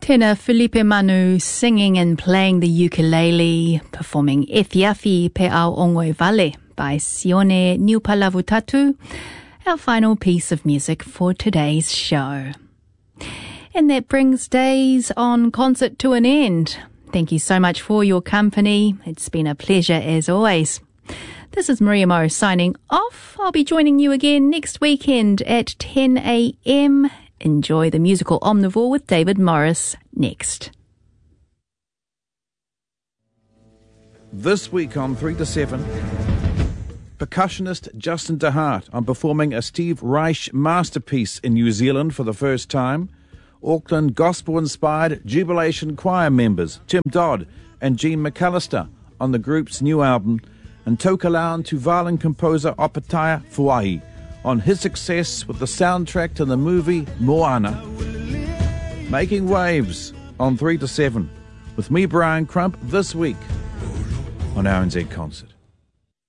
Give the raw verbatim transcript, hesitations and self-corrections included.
Tēnā Felipe Manu singing and playing the ukulele, performing Ethiafi Pe Ao Ongoi Vale by Sione Niupalavutatu, our final piece of music for today's show. And that brings Days on Concert to an end. Thank you so much for your company. It's been a pleasure as always. This is Maria Mo signing off. I'll be joining you again next weekend at ten a.m. Enjoy the musical Omnivore with David Morris next. This week on three to seven, percussionist Justin DeHart on performing a Steve Reich masterpiece in New Zealand for the first time. Auckland gospel-inspired Jubilation Choir members Tim Dodd and Gene McAllister on the group's new album, and Tokelau Tuvalan composer Opataya Fuahi on his success with the soundtrack to the movie Moana. Making waves on three to seven with me, Brian Crump, this week on R N Z Concert.